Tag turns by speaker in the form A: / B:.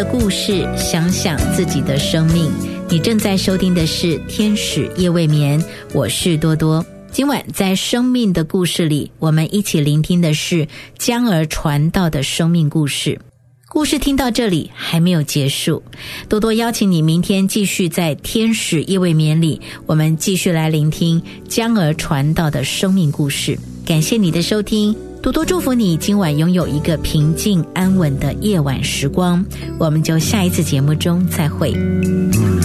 A: 的故事，想想自己的生命。你正在收听的是天使夜未眠，我是多多。今晚在生命的故事里，我们一起聆听的是江儿传道的生命故事。故事听到这里还没有结束，多多邀请你明天继续在天使夜未眠里，我们继续来聆听江儿传道的生命故事。感谢你的收听，多多祝福你今晚拥有一个平静安稳的夜晚时光。我们就下一次节目中再会。